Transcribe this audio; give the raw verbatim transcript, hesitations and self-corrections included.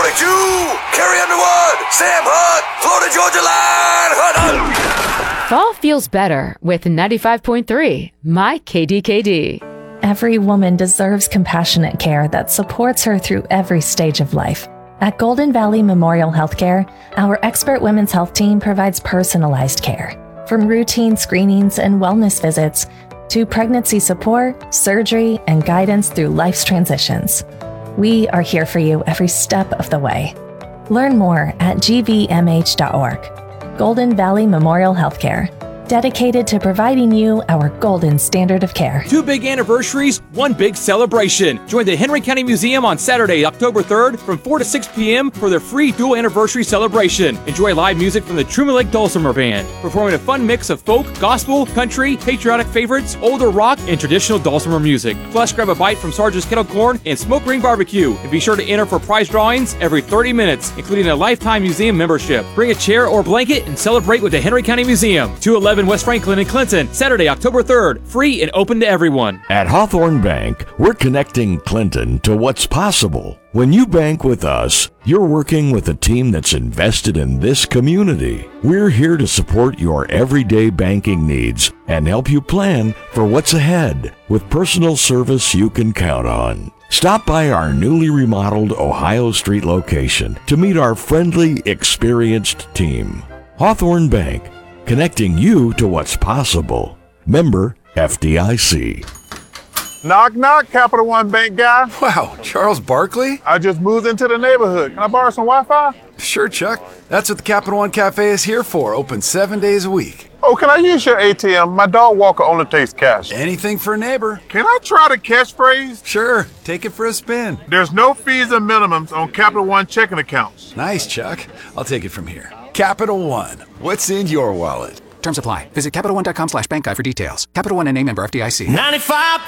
forty-two, Carrie Underwood, Sam Hunt, Florida Georgia Line, Hunt, Hunt. Fall feels better with ninety-five point three My K D K D. Every woman deserves compassionate care that supports her through every stage of life. At Golden Valley Memorial Healthcare, our expert women's health team provides personalized care. From routine screenings and wellness visits to pregnancy support, surgery, and guidance through life's transitions. We are here for you every step of the way. Learn more at g v m h dot org. Golden Valley Memorial Healthcare, dedicated to providing you our golden standard of care. Two big anniversaries, one big celebration. Join the Henry County Museum on Saturday, October third from four to six p.m. for their free dual anniversary celebration. Enjoy live music from the Truman Lake Dulcimer Band, performing a fun mix of folk, gospel, country, patriotic favorites, older rock, and traditional dulcimer music. Plus, grab a bite from Sarge's Kettle Corn and Smoke Ring Barbecue. And be sure to enter for prize drawings every thirty minutes, including a lifetime museum membership. Bring a chair or blanket and celebrate with the Henry County Museum. two eleven West Franklin in Clinton, Saturday, October third. Free and open to everyone. At Hawthorne Bank, we're connecting Clinton to what's possible. When you bank with us, you're working with a team that's invested in this community. We're here to support your everyday banking needs and help you plan for what's ahead with personal service you can count on. Stop by our newly remodeled Ohio Street location to meet our friendly, experienced team. Hawthorne Bank, connecting you to what's possible. Member F D I C. Knock, knock, Capital One Bank guy. Wow, Charles Barkley? I just moved into the neighborhood. Can I borrow some Wi-Fi? Sure, Chuck. That's what the Capital One Cafe is here for, open seven days a week. Oh, can I use your A T M? My dog walker only takes cash. Anything for a neighbor. Can I try the catchphrase? Sure, take it for a spin. There's no fees or minimums on Capital One checking accounts. Nice, Chuck. I'll take it from here. Capital One. What's in your wallet? Terms apply. Visit CapitalOne.com slash bank guide for details. Capital One and A member F D I C. ninety-five